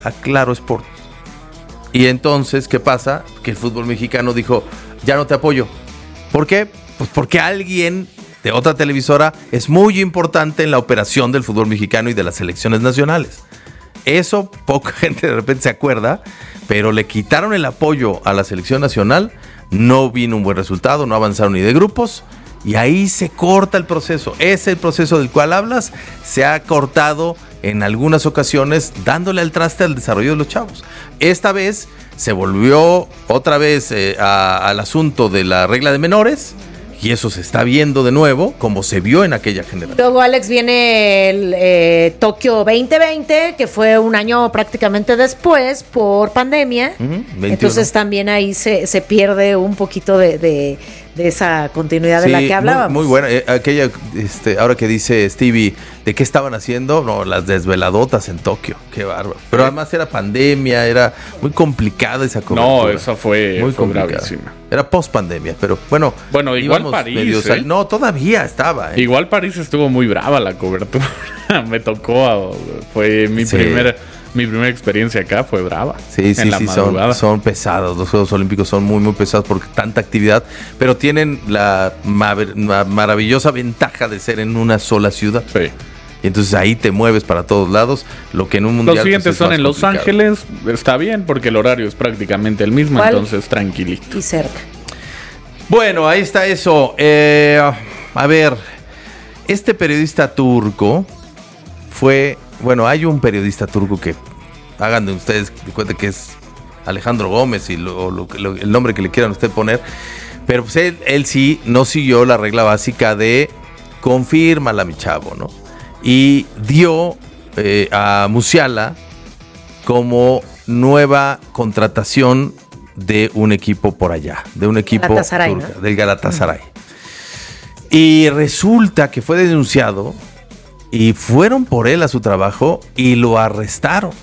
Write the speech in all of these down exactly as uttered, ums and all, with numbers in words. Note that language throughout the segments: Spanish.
a Claro Sport. Y entonces, ¿qué pasa? Que el fútbol mexicano dijo, ya no te apoyo. ¿Por qué? Pues porque alguien de otra televisora es muy importante en la operación del fútbol mexicano y de las selecciones nacionales. Eso poca gente de repente se acuerda, pero le quitaron el apoyo a la selección nacional, no vino un buen resultado, no avanzaron ni de grupos, y ahí se corta el proceso. Ese proceso del cual hablas se ha cortado en algunas ocasiones, dándole al traste al desarrollo de los chavos. Esta vez se volvió otra vez eh, a, al asunto de la regla de menores, y eso se está viendo de nuevo, como se vio en aquella generación. Luego, Alex, viene el eh, Tokio veinte veinte, que fue un año prácticamente después por pandemia. Uh-huh, Entonces también ahí se, se pierde un poquito de, de, de esa continuidad sí, de la que hablábamos. Muy, muy buena. Eh, aquella, este, ahora que dice Stevie, ¿de qué estaban haciendo? No, las desveladotas en Tokio. Qué bárbaro. Pero además era pandemia, era muy complicada esa cobertura. No, esa fue, muy fue complicada. Gravísima. Era post pandemia, pero bueno. Bueno, igual París. Medio sal- ¿eh? No, todavía estaba. ¿eh? Igual París estuvo muy brava la cobertura. Me tocó, fue mi sí. primera. Mi primera experiencia acá fue brava. Sí, sí, sí, son, son pesados. Los Juegos Olímpicos son muy, muy pesados por tanta actividad, pero tienen la, mar- la maravillosa ventaja de ser en una sola ciudad. Sí. Y entonces ahí te mueves para todos lados, lo que en un mundial. Los siguientes pues, son en complicado. Los Ángeles, está bien porque el horario es prácticamente el mismo, ¿cuál? Entonces tranquilito. Y cerca. Bueno, ahí está eso. Eh, a ver, este periodista turco fue... Bueno, hay un periodista turco que hagan de ustedes de cuenta que es Alejandro Gómez y lo, lo, lo, el nombre que le quieran usted poner, pero pues él, él sí no siguió la regla básica de confírmala, mi chavo, ¿no? Y dio eh, a Musiala como nueva contratación de un equipo por allá, de un equipo Galatasaray, turca, ¿no? del Galatasaray. Mm. Y resulta que fue denunciado y fueron por él a su trabajo y lo arrestaron.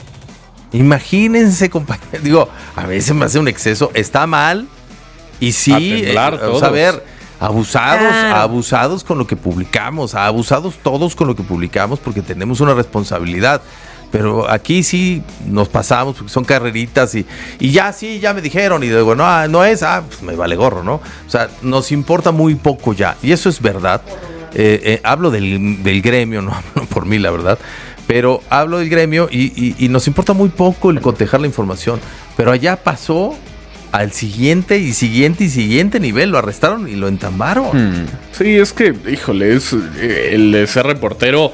Imagínense, compañeros. Digo, a veces me hace un exceso. Está mal. Y sí, a, temblar, eh, vamos a ver, abusados, claro. abusados con lo que publicamos, abusados todos con lo que publicamos porque tenemos una responsabilidad. Pero aquí sí nos pasamos porque son carreritas y, y ya sí, ya me dijeron y digo, no, no es, ah, pues me vale gorro, ¿no? O sea, nos importa muy poco ya. Y eso es verdad. Eh, eh, hablo del, del gremio, no hablo por mí, la verdad, pero hablo del gremio y, y, y nos importa muy poco el cotejar la información, pero allá pasó al siguiente y siguiente y siguiente nivel, lo arrestaron y lo entambaron. Hmm. Sí, es que, híjole, es, el de ser reportero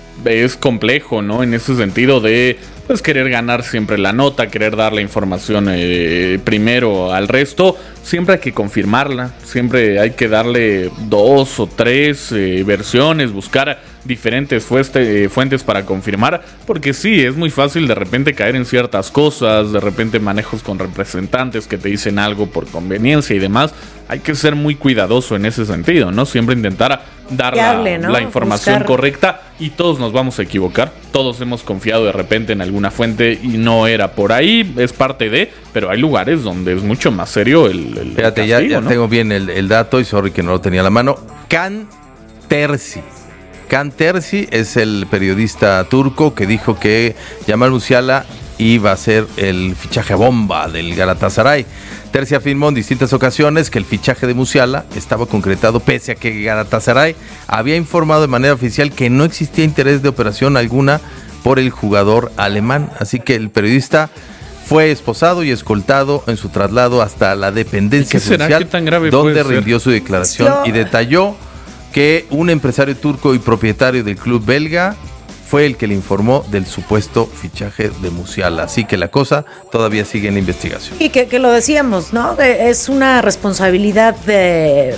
es complejo, ¿no? En ese sentido de, pues, querer ganar siempre la nota, querer dar la información eh, primero al resto. Siempre hay que confirmarla, siempre hay que darle dos o tres eh, versiones, buscar diferentes fueste, eh, fuentes para confirmar, porque sí, es muy fácil de repente caer en ciertas cosas, de repente manejos con representantes que te dicen algo por conveniencia y demás. Hay que ser muy cuidadoso en ese sentido, ¿no? Siempre intentar dar la, hable, ¿no? la información Buscar. correcta, y todos nos vamos a equivocar, todos hemos confiado de repente en alguna fuente y no era por ahí, es parte de, pero hay lugares donde es mucho más serio el, el Fíjate, castigo, ya, ya ¿no? tengo bien el, el dato y sorry que no lo tenía a la mano. Can Terzi. Can Terzi es el periodista turco que dijo que Jamal Musiala iba a ser el fichaje bomba del Galatasaray. Terzi afirmó en distintas ocasiones que el fichaje de Musiala estaba concretado pese a que Galatasaray había informado de manera oficial que no existía interés de operación alguna por el jugador alemán. Así que el periodista fue esposado y escoltado en su traslado hasta la dependencia social, donde rindió su declaración no. y detalló que un empresario turco y propietario del club belga fue el que le informó del supuesto fichaje de Musiala. Así que la cosa todavía sigue en la investigación. Y que, que lo decíamos, ¿no? Es una responsabilidad de,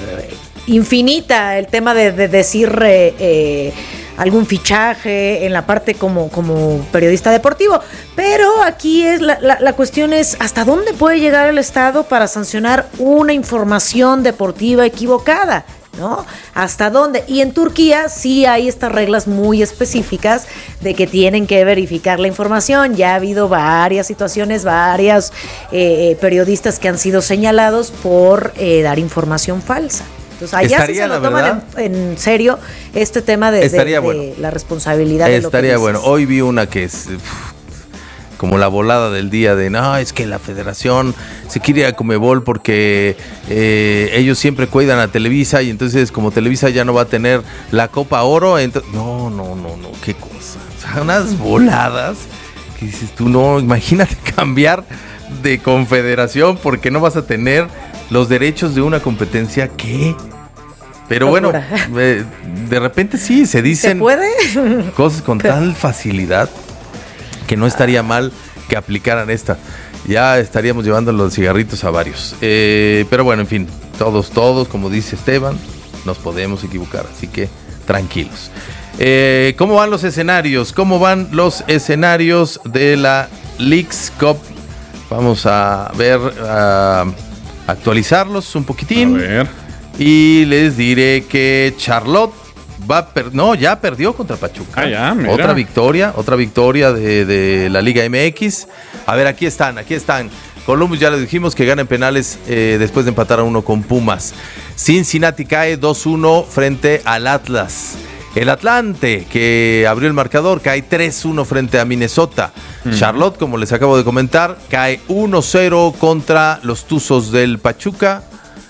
infinita el tema de, de decir eh, eh, algún fichaje en la parte como, como periodista deportivo. Pero aquí es la, la, la cuestión es hasta dónde puede llegar el Estado para sancionar una información deportiva equivocada, ¿no? ¿Hasta dónde? Y en Turquía sí hay estas reglas muy específicas de que tienen que verificar la información. Ya ha habido varias situaciones, varios eh, periodistas que han sido señalados por eh, dar información falsa. Entonces allá sí se lo toman en, en serio este tema de, de, de bueno. la responsabilidad. Estaría de lo que bueno. Hoy vi una que es... como la volada del día de, no, es que la federación se quiere ir a Conmebol porque eh, ellos siempre cuidan a Televisa y entonces como Televisa ya no va a tener la Copa Oro, entonces, no, no, no, no, qué cosa. O sea, unas voladas que dices tú, no, imagínate cambiar de confederación porque no vas a tener los derechos de una competencia que... Pero bueno, eh, de repente sí, se dicen ¿Se puede? cosas con tal facilidad que no estaría mal que aplicaran esta. Ya estaríamos llevando los cigarritos a varios. Eh, pero bueno, en fin, todos, todos, como dice Esteban, nos podemos equivocar, así que tranquilos. Eh, ¿Cómo van los escenarios? ¿Cómo van los escenarios de la Leagues Cup? Vamos a ver, a actualizarlos un poquitín. A ver. Y les diré que Charlotte va a per- no, ya perdió contra Pachuca. Ah, ya, mira. Otra victoria, otra victoria de, de la Liga M X. A ver, aquí están, aquí están. Columbus ya les dijimos que gana en penales eh, después de empatar a uno con Pumas. Cincinnati cae dos uno frente al Atlas. El Atlante, que abrió el marcador, cae tres uno frente a Minnesota. Mm. Charlotte, como les acabo de comentar, cae uno cero contra los Tuzos del Pachuca.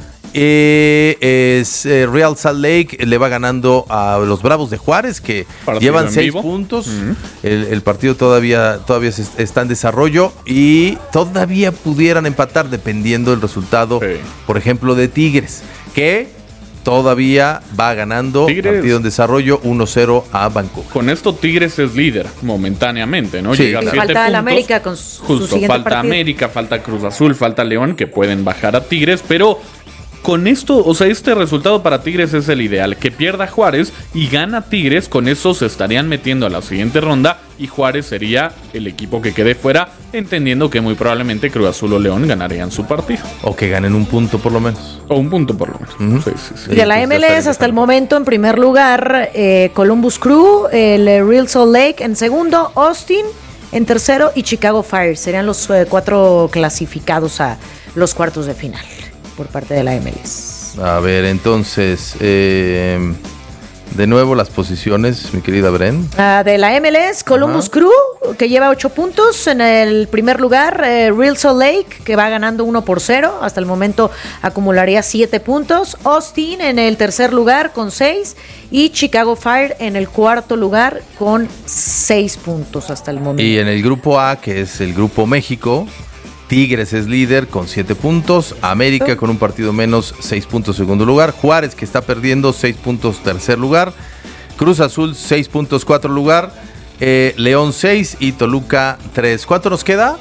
Eh, es, eh, Real Salt Lake le va ganando a los Bravos de Juárez, que partido llevan seis vivo. puntos. Uh-huh. el, el partido todavía, todavía se está en desarrollo y todavía pudieran empatar dependiendo del resultado, sí. por ejemplo, de Tigres, que todavía va ganando. Tigres, partido en desarrollo, uno cero a Vancouver. Con esto Tigres es líder momentáneamente, ¿no? Sí. Llega a siete falta el América con su, Justo, su falta partido. América, falta Cruz Azul, falta León, que pueden bajar a Tigres, pero... Con esto, o sea, este resultado para Tigres es el ideal. Que pierda Juárez y gana Tigres, con eso se estarían metiendo a la siguiente ronda y Juárez sería el equipo que quede fuera, entendiendo que muy probablemente Cruz Azul o León ganarían su partido. O que ganen un punto por lo menos. O un punto por lo menos. Uh-huh. Sí, sí, sí. De la M L S hasta el momento, en primer lugar, eh, Columbus Crew, el Real Salt Lake en segundo, Austin en tercero y Chicago Fire. Serían los eh, cuatro clasificados a los cuartos de final por parte de la M L S. A ver, entonces, eh, de nuevo las posiciones, mi querida Bren. Uh, de la M L S, Columbus Ajá. Crew, que lleva ocho puntos. En el primer lugar, eh, Real Salt Lake, que va ganando uno por cero. Hasta el momento acumularía siete puntos. Austin en el tercer lugar con seis. Y Chicago Fire en el cuarto lugar con seis puntos hasta el momento. Y en el grupo A, que es el grupo México, Tigres es líder con siete puntos, América con un partido menos, seis puntos segundo lugar, Juárez que está perdiendo, seis puntos tercer lugar, Cruz Azul seis puntos cuatro lugar, eh, León seis y Toluca tres. ¿Cuánto nos queda?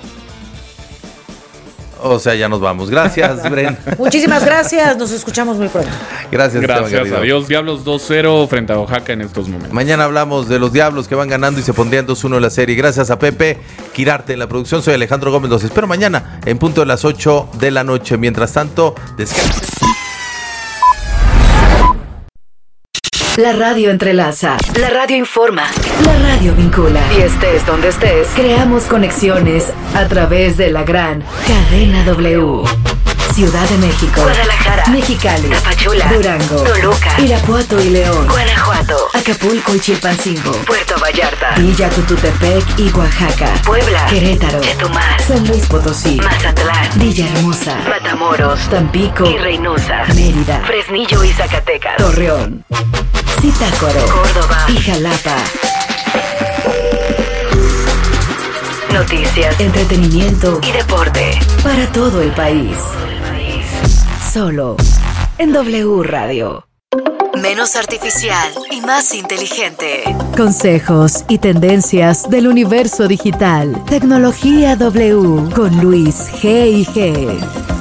O sea, ya nos vamos. Gracias, Bren. Muchísimas gracias, nos escuchamos muy pronto. Gracias, Gracias, adiós. Diablos dos cero frente a Oaxaca en estos momentos. Mañana hablamos de los Diablos que van ganando y se pondrían dos uno en la serie. Gracias a Pepe Quirarte en la producción. Soy Alejandro Gómez. Los espero mañana en punto de las ocho de la noche. Mientras tanto, descansen. La radio entrelaza, la radio informa, la radio vincula. Y estés donde estés, creamos conexiones a través de la gran cadena W. Ciudad de México, Guadalajara, Mexicali, Tapachula, Durango, Toluca, Irapuato y León, Guanajuato, Acapulco y Chilpancingo, Puerto Vallarta, Villa Tututepec y Oaxaca, Puebla, Querétaro, Chetumal, San Luis Potosí, Mazatlán, Villahermosa, Matamoros, Tampico y Reynosa, Mérida, Fresnillo y Zacatecas, Torreón, Zitácuaro, Córdoba y Jalapa. Noticias, entretenimiento y deporte para todo el país. Solo en W Radio. Menos artificial y más inteligente. Consejos y tendencias del universo digital. Tecnología W con Luis G y G.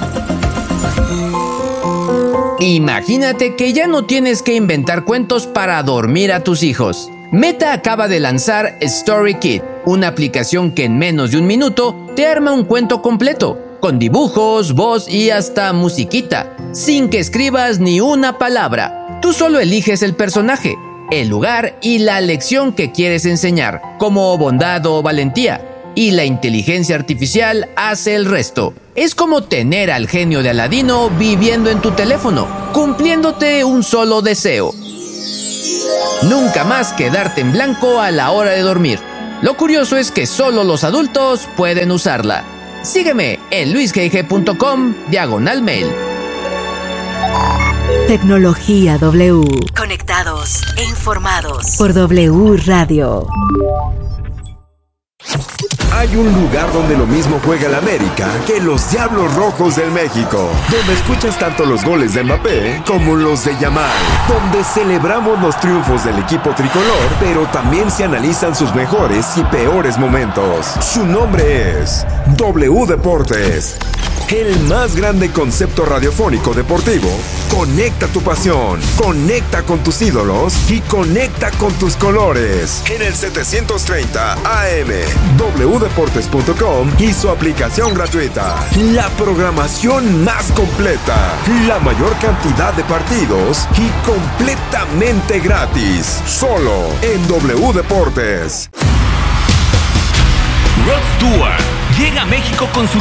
Imagínate que ya no tienes que inventar cuentos para dormir a tus hijos. Meta acaba de lanzar StoryKit, una aplicación que en menos de un minuto te arma un cuento completo, con dibujos, voz y hasta musiquita, sin que escribas ni una palabra. Tú solo eliges el personaje, el lugar y la lección que quieres enseñar, como bondad o valentía, y la inteligencia artificial hace el resto. Es como tener al genio de Aladino viviendo en tu teléfono, cumpliéndote un solo deseo. Nunca más quedarte en blanco a la hora de dormir. Lo curioso es que solo los adultos pueden usarla. Sígueme en luisgg.com diagonal mail. Tecnología W. Conectados e informados Por W Radio. Hay un lugar donde lo mismo juega el América que los Diablos Rojos del México, donde escuchas tanto los goles de Mbappé como los de Yamal, donde celebramos los triunfos del equipo tricolor, pero también se analizan sus mejores y peores momentos. Su nombre es W Deportes, el más grande concepto radiofónico deportivo. Conecta tu pasión, conecta con tus ídolos y conecta con tus colores. En el setecientos treinta A M, w deportes punto com y su aplicación gratuita. La programación más completa, la mayor cantidad de partidos y completamente gratis. Solo en W Deportes. Rod Stewart llega a México con su